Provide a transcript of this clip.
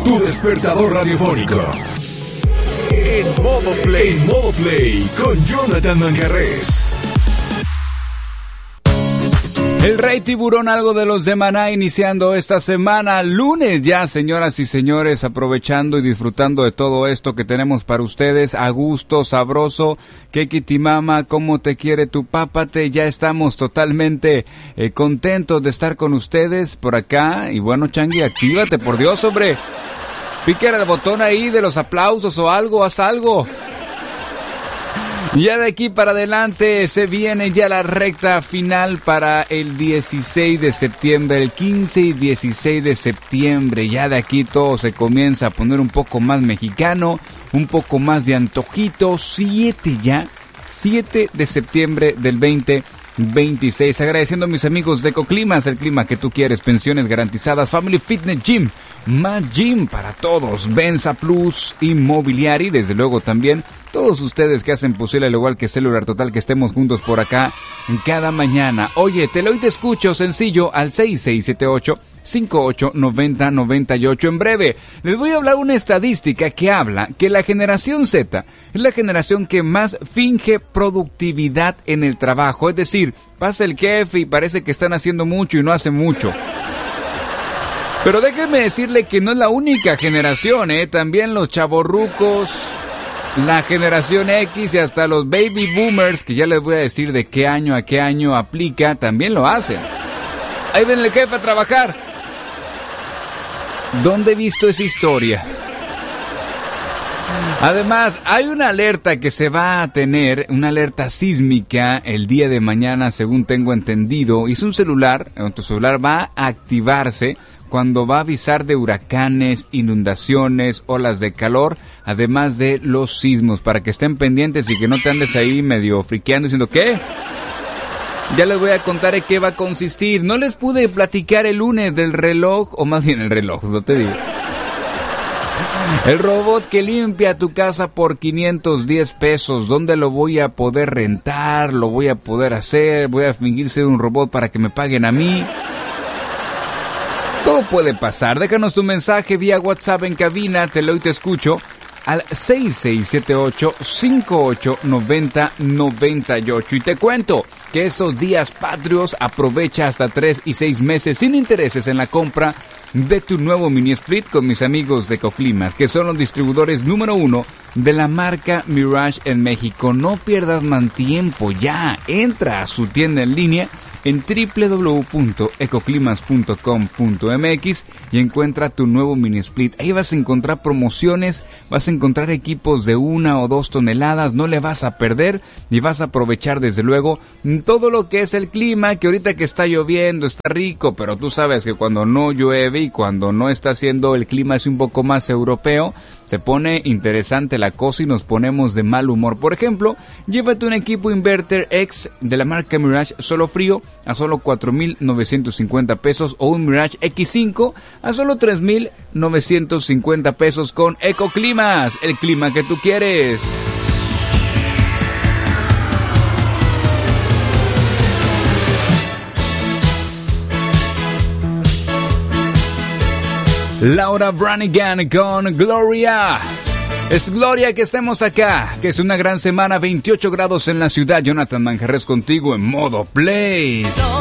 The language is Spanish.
Tu despertador radiofónico. En modo play. En modo play con Jonathan Manjarrés. El Rey Tiburón, algo de los de Maná, iniciando esta semana, lunes ya, señoras y señores, aprovechando y disfrutando de todo esto que tenemos para ustedes, a gusto, sabroso, Kekitimama, cómo te quiere tu pápate, ya estamos totalmente contentos de estar con ustedes por acá, y bueno, Changi, actívate, por Dios, hombre, pícale el botón ahí de los aplausos o algo, haz algo. Ya de aquí para adelante se viene ya la recta final para el 16 de septiembre, el 15 y 16 de septiembre. Ya de aquí todo se comienza a poner un poco más mexicano, un poco más de antojito. 7 de septiembre del 2026. Agradeciendo a mis amigos de Ecoclimas, el clima que tú quieres, pensiones garantizadas, Family Fitness Gym, más Gym para todos, Benza Plus, Inmobiliari, desde luego también todos ustedes que hacen posible, al igual que Celular Total, que estemos juntos por acá cada mañana. Oye, te escucho sencillo al 6678-589098. En breve, les voy a hablar una estadística que habla que la generación Z es la generación que más finge productividad en el trabajo. Es decir, pasa el jefe y parece que están haciendo mucho y no hacen mucho. Pero déjenme decirle que no es la única generación, también los chavorrucos, la generación X y hasta los baby boomers, que ya les voy a decir de qué año a qué año aplica, también lo hacen. Ahí ven el jefe a trabajar. ¿Dónde he visto esa historia? Además, hay una alerta que se va a tener, una alerta sísmica el día de mañana, según tengo entendido. Y es un celular, tu celular va a activarse cuando va a avisar de huracanes, inundaciones, olas de calor, además de los sismos, para que estén pendientes y que no te andes ahí medio friqueando diciendo, ¿qué? Ya les voy a contar en qué va a consistir. No les pude platicar el lunes del reloj, o más bien el reloj, no te digo. El robot que limpia tu casa por 510 pesos. ¿Dónde lo voy a poder rentar? ¿Lo voy a poder hacer? ¿Voy a fingir ser un robot para que me paguen a mí? Todo puede pasar. Déjanos tu mensaje vía WhatsApp en cabina, te leo y te escucho al 6678-589098. Y te cuento que estos días patrios aprovecha hasta 3 y 6 meses sin intereses en la compra de tu nuevo mini split con mis amigos de Ecoclimas, que son los distribuidores número 1 de la marca Mirage en México. No pierdas más tiempo, ya entra a su tienda en línea en www.ecoclimas.com.mx y encuentra tu nuevo mini split. Ahí vas a encontrar promociones, vas a encontrar equipos de 1 o 2 toneladas, no le vas a perder y vas a aprovechar desde luego todo lo que es el clima, que ahorita que está lloviendo está rico, pero tú sabes que cuando no llueve y cuando no está haciendo el clima es un poco más europeo, se pone interesante la cosa y nos ponemos de mal humor. Por ejemplo, llévate un equipo inverter X de la marca Mirage solo frío a solo 4,950 pesos o un Mirage X5 a solo 3,950 pesos con Ecoclimas, el clima que tú quieres. Laura Branigan con Gloria. Es Gloria que estemos acá, que es una gran semana, 28 grados en la ciudad. Jonathan Manjarrés contigo en modo play.